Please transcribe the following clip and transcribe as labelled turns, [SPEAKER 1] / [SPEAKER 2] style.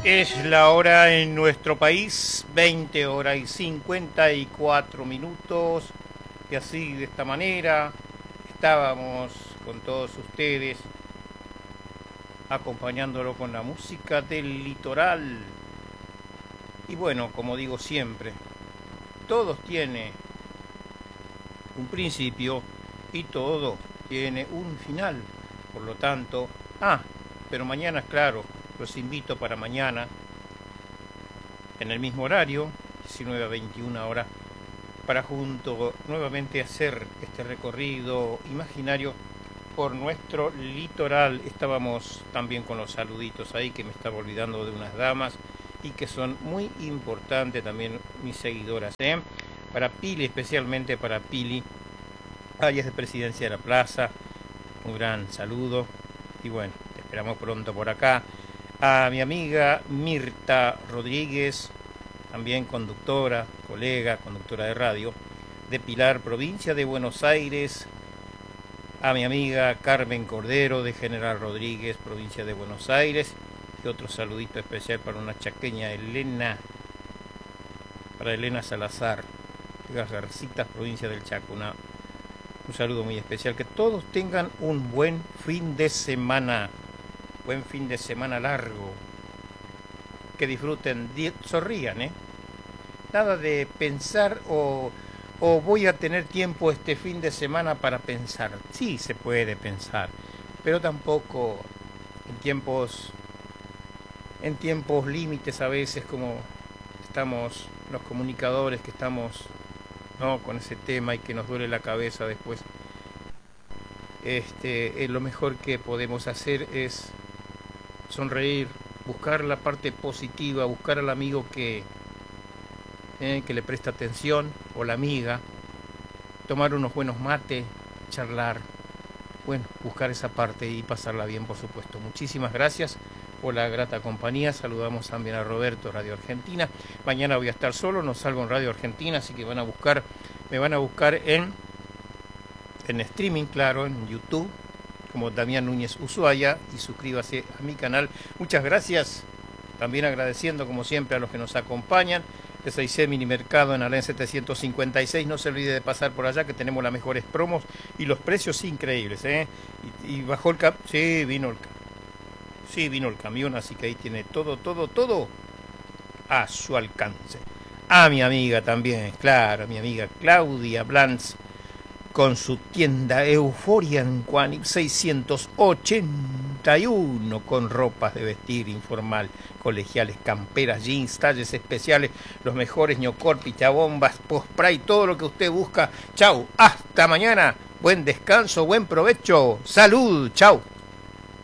[SPEAKER 1] Es la hora en nuestro país, 20 horas y 54 minutos, y así de esta manera estábamos con todos ustedes acompañándolo con la música del litoral. Y bueno, como digo siempre, todo tiene un principio y todo tiene un final. Por lo tanto, pero mañana, claro, los invito para mañana, en el mismo horario, 19 a 21 horas, para junto nuevamente hacer este recorrido imaginario por nuestro litoral. Estábamos también con los saluditos ahí, que me estaba olvidando de unas damas y que son muy importantes también mis seguidoras, para Pili, especialmente para Pili Arias de Presidencia de la Plaza, un gran saludo y bueno, te esperamos pronto por acá. A mi amiga Mirta Rodríguez, también conductora, colega, conductora de radio, de Pilar, provincia de Buenos Aires. A mi amiga Carmen Cordero, de General Rodríguez, provincia de Buenos Aires. Y otro saludito especial para una chaqueña, Elena, para Elena Salazar, de Garcitas, provincia del Chaco. Un saludo muy especial. Que todos tengan un buen fin de semana. Buen fin de semana largo. Que disfruten, sonrían, Nada de pensar o voy a tener tiempo este fin de semana para pensar. Sí se puede pensar, pero tampoco en tiempos límites a veces, como estamos los comunicadores que estamos con ese tema y que nos duele la cabeza después. Lo mejor que podemos hacer es sonreír, buscar la parte positiva, buscar al amigo que le presta atención, o la amiga, tomar unos buenos mates, charlar, bueno, buscar esa parte y pasarla bien, por supuesto. Muchísimas gracias por la grata compañía. Saludamos también a Roberto, Radio Argentina. Mañana voy a estar solo, no salgo en Radio Argentina, así que me van a buscar en streaming, claro, en YouTube, como Damián Núñez Ushuaia, y suscríbase a mi canal. Muchas gracias, también agradeciendo como siempre a los que nos acompañan. De 6C Mini Mercado en Alén 756, no se olvide de pasar por allá, que tenemos las mejores promos y los precios increíbles, y bajó el vino el camión, así que ahí tiene todo a su alcance. A mi amiga también, claro, mi amiga Claudia Blanz, con su tienda Euforia en Juan 681, con ropas de vestir informal, colegiales, camperas, jeans, talles especiales, los mejores ñocor, pichabombas, post-spray, todo lo que usted busca. Chau, hasta mañana, buen descanso, buen provecho, salud, chau.